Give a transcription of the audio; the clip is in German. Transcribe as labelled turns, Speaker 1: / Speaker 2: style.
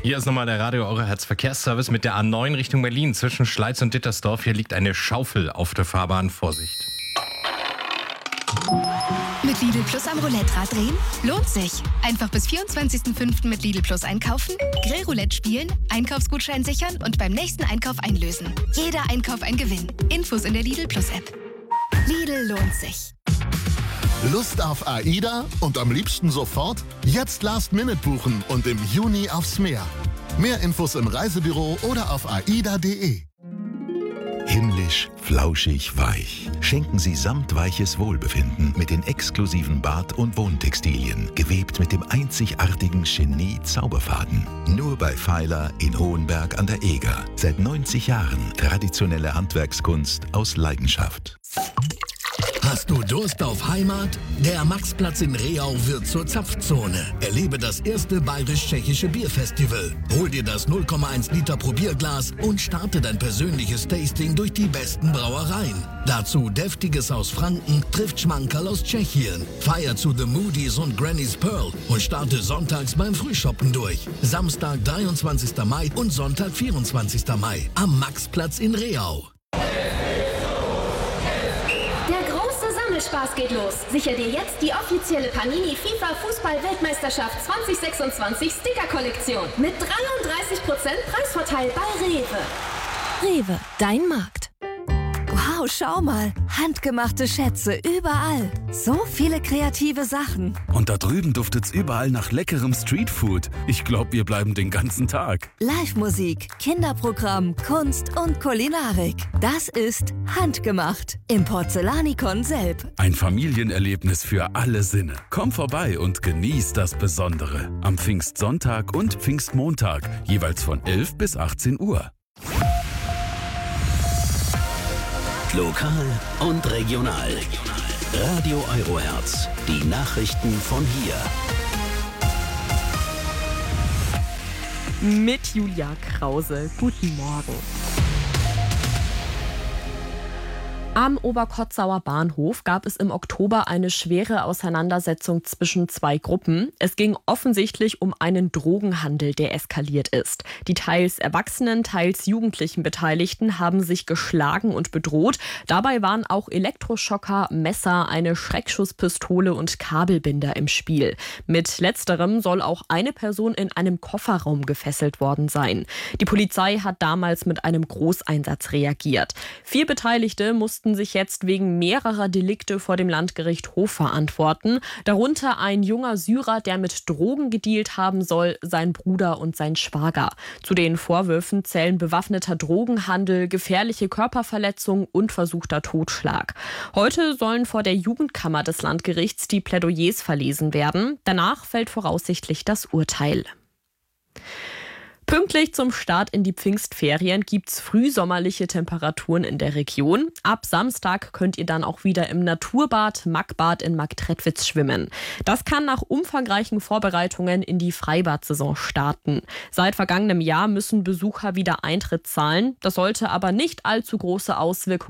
Speaker 1: Hier ist nochmal der Radio Eurohertz Verkehrsservice mit der A9 Richtung Berlin zwischen Schleiz und Dittersdorf. Hier liegt eine Schaufel auf der Fahrbahn. Vorsicht.
Speaker 2: Mit Lidl Plus am Roulette-Rad drehen? Lohnt sich. Einfach bis 24.05. mit Lidl Plus einkaufen, Grillroulette spielen, Einkaufsgutschein sichern und beim nächsten Einkauf einlösen. Jeder Einkauf ein Gewinn. Infos in der Lidl Plus App. Lidl lohnt sich.
Speaker 3: Lust auf AIDA und am liebsten sofort? Jetzt Last-Minute buchen und im Juni aufs Meer. Mehr Infos im Reisebüro oder auf aida.de.
Speaker 4: Himmlisch, flauschig, weich. Schenken Sie samtweiches Wohlbefinden mit den exklusiven Bad- und Wohntextilien, gewebt mit dem einzigartigen Genie-Zauberfaden. Nur bei Pfeiler in Hohenberg an der Eger. Seit 90 Jahren traditionelle Handwerkskunst aus Leidenschaft.
Speaker 5: Hast du Durst auf Heimat? Der Maxplatz in Reau wird zur Zapfzone. Erlebe das erste bayerisch-tschechische Bierfestival. Hol dir das 0,1 Liter Probierglas und starte dein persönliches Tasting durch die besten Brauereien. Dazu Deftiges aus Franken trifft Schmankerl aus Tschechien. Feier zu The Moody's und Granny's Pearl und starte sonntags beim Frühshoppen durch. Samstag, 23. Mai und Sonntag, 24. Mai am Maxplatz in Reau.
Speaker 6: Spaß geht los. Sicher dir jetzt die offizielle Panini FIFA Fußball-Weltmeisterschaft 2026 Sticker-Kollektion mit 33% Preisvorteil bei Rewe.
Speaker 7: Rewe, dein Markt. Wow, schau mal. Handgemachte Schätze überall. So viele kreative Sachen.
Speaker 8: Und da drüben duftet's überall nach leckerem Streetfood. Ich glaube, wir bleiben den ganzen Tag.
Speaker 7: Live-Musik, Kinderprogramm, Kunst und Kulinarik. Das ist Handgemacht im Porzellanikon Selb.
Speaker 8: Ein Familienerlebnis für alle Sinne. Komm vorbei und genieß das Besondere. Am Pfingstsonntag und Pfingstmontag, jeweils von 11 bis 18 Uhr.
Speaker 9: Lokal und regional. Radio Eurohertz. Die Nachrichten von hier.
Speaker 10: Mit Julia Krause. Guten Morgen. Am Oberkotzauer Bahnhof gab es im Oktober eine schwere Auseinandersetzung zwischen zwei Gruppen. Es ging offensichtlich um einen Drogenhandel, der eskaliert ist. Die teils erwachsenen, teils jugendlichen Beteiligten haben sich geschlagen und bedroht. Dabei waren auch Elektroschocker, Messer, eine Schreckschusspistole und Kabelbinder im Spiel. Mit letzterem soll auch eine Person in einem Kofferraum gefesselt worden sein. Die Polizei hat damals mit einem Großeinsatz reagiert. 4 Beteiligte mussten sich jetzt wegen mehrerer Delikte vor dem Landgericht Hof verantworten. Darunter ein junger Syrer, der mit Drogen gedealt haben soll, sein Bruder und sein Schwager. Zu den Vorwürfen zählen bewaffneter Drogenhandel, gefährliche Körperverletzung und versuchter Totschlag. Heute sollen vor der Jugendkammer des Landgerichts die Plädoyers verlesen werden. Danach fällt voraussichtlich das Urteil. Pünktlich zum Start in die Pfingstferien gibt's frühsommerliche Temperaturen in der Region. Ab Samstag könnt ihr dann auch wieder im Naturbad Magbad in Marktredwitz schwimmen. Das kann nach umfangreichen Vorbereitungen in die Freibad-Saison starten. Seit vergangenem Jahr müssen Besucher wieder Eintritt zahlen. Das sollte aber nicht allzu große Auswirkungen